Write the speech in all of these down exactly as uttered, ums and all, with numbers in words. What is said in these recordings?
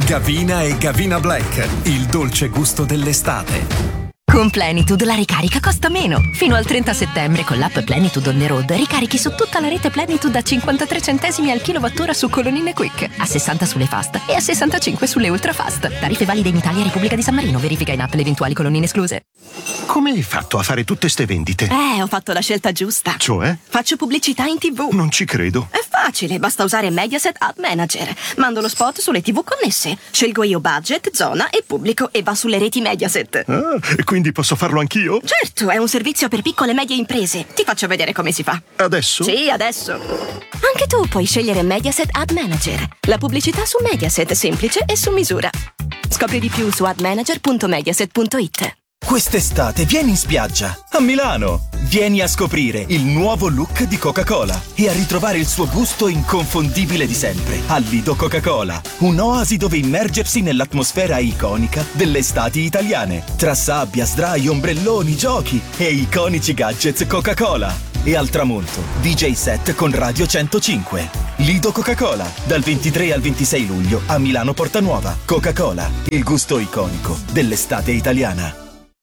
Gavina e Gavina Black, il dolce gusto dell'estate. Con Plenitude la ricarica costa meno. Fino al trenta settembre con l'app Plenitude on the road ricarichi su tutta la rete Plenitude a cinquantatré centesimi al kilowattora su colonnine Quick, a sessanta sulle fast e a sessantacinque sulle ultra fast. Tariffe valide in Italia e Repubblica di San Marino. Verifica in app le eventuali colonnine escluse. Come hai fatto a fare tutte ste vendite? Eh, ho fatto la scelta giusta. Cioè? Faccio pubblicità in tivù. Non ci credo. È facile, basta usare Mediaset Ad Manager. Mando lo spot sulle tivù connesse. Scelgo io budget, zona e pubblico e va sulle reti Mediaset. Ah, e quindi posso farlo anch'io? Certo, è un servizio per piccole e medie imprese. Ti faccio vedere come si fa. Adesso? Sì, adesso. Anche tu puoi scegliere Mediaset Ad Manager. La pubblicità su Mediaset, semplice e su misura. Scopri di più su admanager punto mediaset punto it. Quest'estate vieni in spiaggia, a Milano. Vieni a scoprire il nuovo look di Coca-Cola e a ritrovare il suo gusto inconfondibile di sempre. Al Lido Coca-Cola, un'oasi dove immergersi nell'atmosfera iconica delle estati italiane. Tra sabbia, sdraio, ombrelloni, giochi e iconici gadgets Coca-Cola. E al tramonto, D J set con Radio centocinque. Lido Coca-Cola, dal ventitré al ventisei luglio a Milano Portanuova. Coca-Cola, il gusto iconico dell'estate italiana.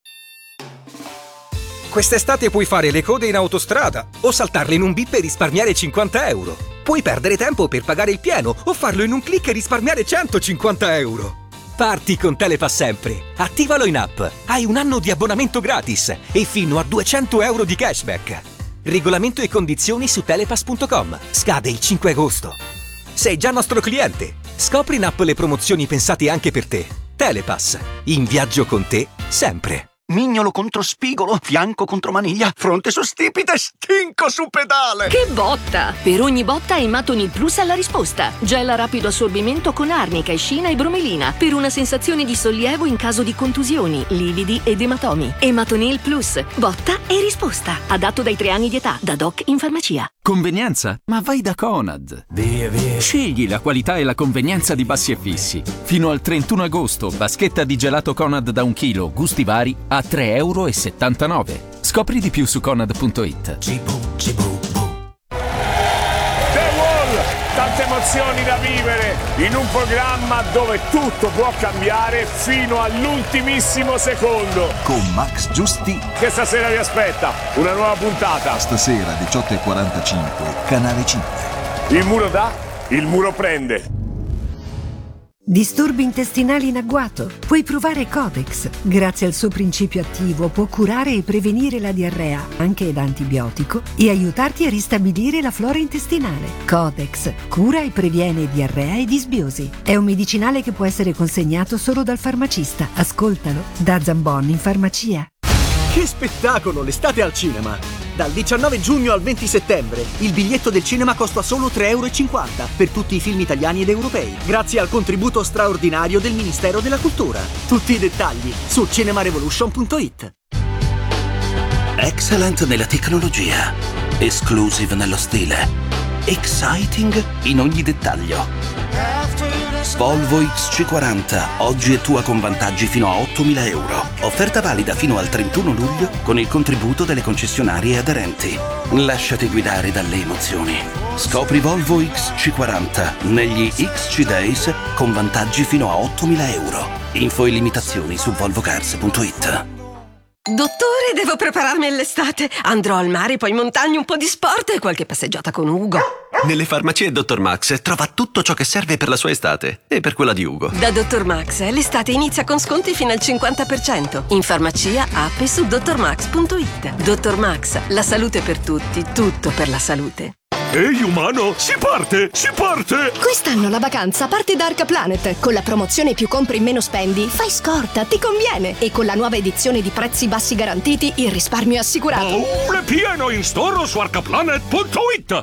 Quest'estate puoi fare le code in autostrada o saltarle in un bip e risparmiare cinquanta euro. Puoi perdere tempo per pagare il pieno o farlo in un click e risparmiare centocinquanta euro. Parti con Telepass sempre. Attivalo in app. Hai un anno di abbonamento gratis e fino a duecento euro di cashback. Regolamento e condizioni su telepass punto com. Scade il cinque agosto. Sei già nostro cliente. Scopri in app le promozioni pensate anche per te. Telepass. In viaggio con te sempre. Mignolo contro spigolo, fianco contro maniglia, fronte su stipite, stinco su pedale. Che botta! Per ogni botta Ematonil Plus ha la risposta. Gel a rapido assorbimento con arnica, escina e bromelina per una sensazione di sollievo in caso di contusioni, lividi ed ematomi. Ematonil Plus, botta e risposta. Adatto dai tre anni di età, da doc in farmacia. Convenienza? Ma vai da Conad. Via, via. Scegli la qualità e la convenienza di Bassi e Fissi. Fino al trentuno agosto, baschetta di gelato Conad da un chilo, gusti vari, a tre e settantanove euro. Scopri di più su conad punto it. Cibu, cibu, The Wall, tante emozioni da vivere in un programma dove tutto può cambiare fino all'ultimissimo secondo. Con Max Giusti. Che stasera vi aspetta una nuova puntata. Stasera diciotto e quarantacinque, Canale cinque. Il muro dà, il muro prende. Disturbi intestinali in agguato? Puoi provare Codex. Grazie al suo principio attivo può curare e prevenire la diarrea, anche da antibiotico, e aiutarti a ristabilire la flora intestinale. Codex cura e previene diarrea e disbiosi. È un medicinale che può essere consegnato solo dal farmacista. Ascoltalo da Zambon in farmacia. Che spettacolo, l'estate al cinema! Dal diciannove giugno al venti settembre il biglietto del cinema costa solo tre e cinquanta euro per tutti i film italiani ed europei, grazie al contributo straordinario del Ministero della Cultura. Tutti i dettagli su cinema revolution punto it. Excellent nella tecnologia, exclusive nello stile, exciting in ogni dettaglio. Volvo X C quaranta, oggi è tua con vantaggi fino a ottomila euro. Offerta valida fino al trentuno luglio con il contributo delle concessionarie aderenti. Lasciati guidare dalle emozioni. Scopri Volvo X C quaranta negli X C Days con vantaggi fino a ottomila euro. Info e limitazioni su volvo cars punto it. Dottore, devo prepararmi all'estate. Andrò al mare, poi in montagna, un po' di sport e qualche passeggiata con Ugo. Nelle farmacie Dottor Max trova tutto ciò che serve per la sua estate e per quella di Ugo. Da Dottor Max l'estate inizia con sconti fino al cinquanta per cento. In farmacia, app e su dottor max punto it. Dottor Max, la salute per tutti, tutto per la salute. Ehi umano, si parte, si parte! Quest'anno la vacanza parte da Arca Planet. Con la promozione più compri meno spendi, fai scorta, ti conviene. E con la nuova edizione di prezzi bassi garantiti, il risparmio è assicurato. Oh, è pieno in store su arca planet punto it.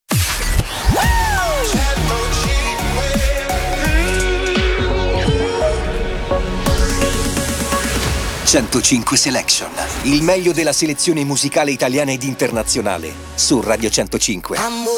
centocinque Selection, il meglio della selezione musicale italiana ed internazionale su Radio centocinque.